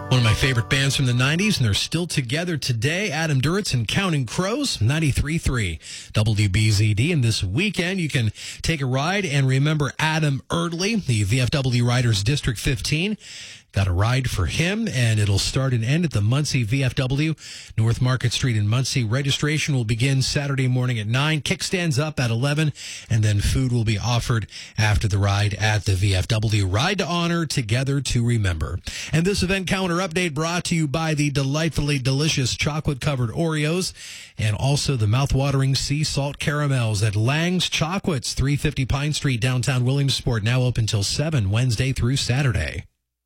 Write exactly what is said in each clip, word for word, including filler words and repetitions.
One of my favorite bands from the nineties, and they're still together today. Adam Duritz and Counting Crows, ninety-three point three W B Z D. And this weekend, you can take a ride and remember Adam Erdley, the V F W Riders District fifteen. Got a ride for him, and it'll start and end at the Muncie V F W, North Market Street in Muncie. Registration will begin Saturday morning at nine. Kickstands up at eleven, and then food will be offered after the ride at the V F W. Ride to honor, together to remember. And this event calendar update brought to you by the delightfully delicious chocolate-covered Oreos and also the mouth-watering sea salt caramels at Lang's Chocolates, three fifty Pine Street, downtown Williamsport, now open till seven, Wednesday through Saturday.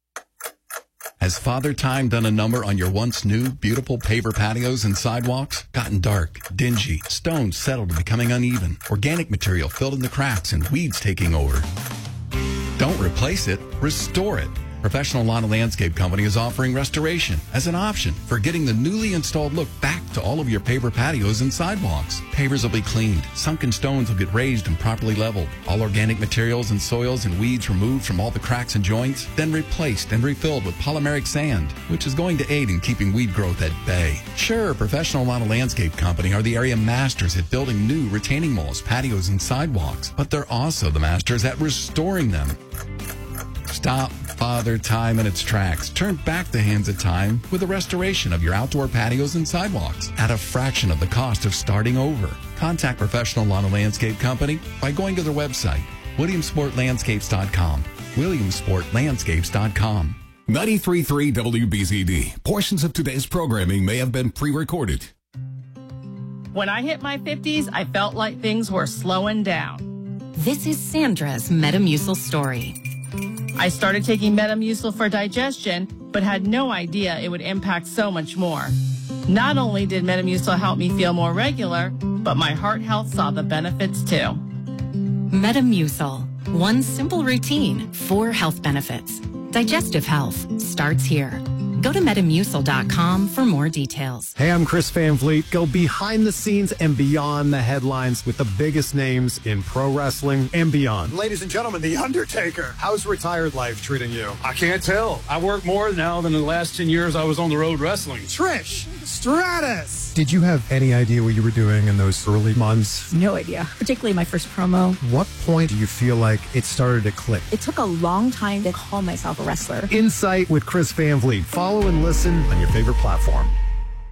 Has Father Time done a number on your once new, beautiful paver patios and sidewalks? Gotten dark, dingy, stones settled to becoming uneven, organic material filled in the cracks, and weeds taking over? Don't replace it, restore it. Professional Lawn and Landscape Company is offering restoration as an option for getting the newly installed look back to all of your paver patios and sidewalks. Pavers will be cleaned, sunken stones will get raised and properly leveled, all organic materials and soils and weeds removed from all the cracks and joints, then replaced and refilled with polymeric sand, which is going to aid in keeping weed growth at bay. Sure, Professional Lawn and Landscape Company are the area masters at building new retaining walls, patios, and sidewalks, but they're also the masters at restoring them. Stop Father Time in its tracks. Turn back the hands of time with the restoration of your outdoor patios and sidewalks at a fraction of the cost of starting over. Contact Professional Lawn and Landscape Company by going to their website, williamsport landscapes dot com. williamsport landscapes dot com. ninety-three point three W B Z D. Portions of today's programming may have been pre-recorded. When I hit my fifties, I felt like things were slowing down. This is Sandra's Metamucil story. I started taking Metamucil for digestion, but had no idea it would impact so much more. Not only did Metamucil help me feel more regular, but my heart health saw the benefits too. Metamucil. One simple routine, four health benefits. Digestive health starts here. Go to metamucil dot com for more details. Hey, I'm Chris Van Vliet. Go behind the scenes and beyond the headlines with the biggest names in pro wrestling and beyond. Ladies and gentlemen, The Undertaker. How's retired life treating you? I can't tell. I work more now than the last ten years I was on the road wrestling. Trish Stratus. Did you have any idea what you were doing in those early months? No idea, particularly my first promo. What point do you feel like it started to click? It took a long time to call myself a wrestler. Insight with Chris Van Vliet. Follow and listen on your favorite platform.